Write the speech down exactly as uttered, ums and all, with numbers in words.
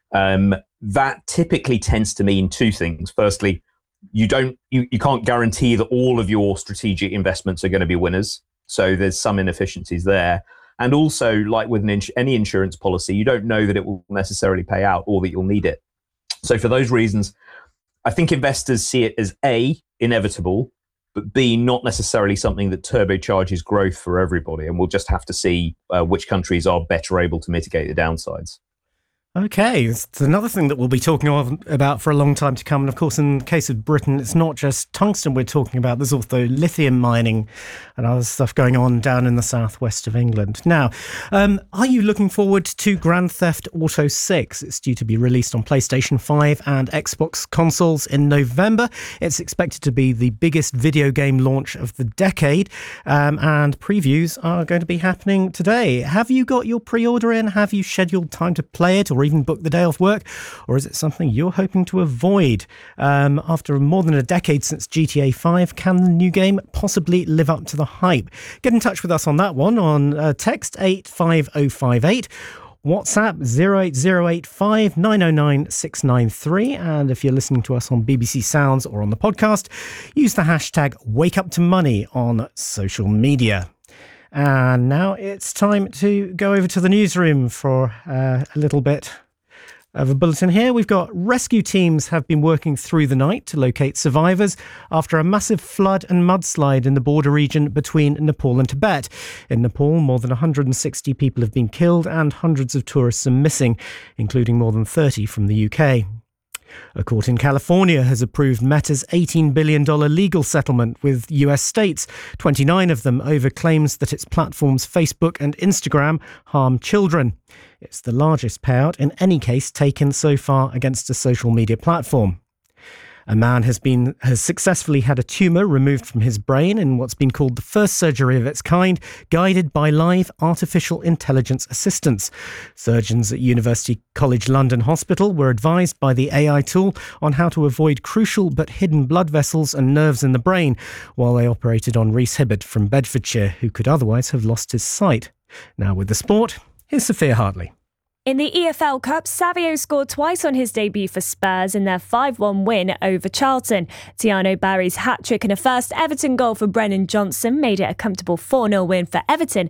Um, that typically tends to mean two things. Firstly, you don't you, you can't guarantee that all of your strategic investments are going to be winners. So there's some inefficiencies there. And also, like with an ins- any insurance policy, you don't know that it will necessarily pay out or that you'll need it. So for those reasons, I think investors see it as A, inevitable, but B, not necessarily something that turbocharges growth for everybody. And we'll just have to see uh, which countries are better able to mitigate the downsides. Okay, it's another thing that we'll be talking about for a long time to come. And of course, in the case of Britain, it's not just tungsten we're talking about. There's also lithium mining and other stuff going on down in the southwest of England. Now, um, are you looking forward to Grand Theft Auto six? It's due to be released on PlayStation five and Xbox consoles in November. It's expected to be the biggest video game launch of the decade, um, and previews are going to be happening today. Have you got your pre-order in? Have you scheduled time to play it, or or even book the day off work? Or is it something you're hoping to avoid? Um, after more than a decade since G T A five, can the new game possibly live up to the hype? Get in touch with us on that one on uh, text eight five oh five eight, WhatsApp zero eight zero eight five nine oh nine six nine three, and if you're listening to us on B B C Sounds or on the podcast, use the hashtag WakeUpToMoney on social media. And now it's time to go over to the newsroom for uh, a little bit of a bulletin here. We've got rescue teams have been working through the night to locate survivors after a massive flood and mudslide in the border region between Nepal and Tibet. In Nepal, more than one hundred sixty people have been killed and hundreds of tourists are missing, including more than thirty from the U K. A court in California has approved Meta's eighteen billion dollars legal settlement with U S states, twenty-nine of them over claims that its platforms Facebook and Instagram harm children. It's the largest payout in any case taken so far against a social media platform. A man has been has successfully had a tumour removed from his brain in what's been called the first surgery of its kind, guided by live artificial intelligence assistants. Surgeons at University College London Hospital were advised by the A I tool on how to avoid crucial but hidden blood vessels and nerves in the brain while they operated on Rhys Hibbard from Bedfordshire, who could otherwise have lost his sight. Now with the sport, here's Sophia Hartley. In the E F L Cup, Savio scored twice on his debut for Spurs in their five one win over Charlton. Tiano Barry's hat-trick and a first Everton goal for Brennan Johnson made it a comfortable four nil win for Everton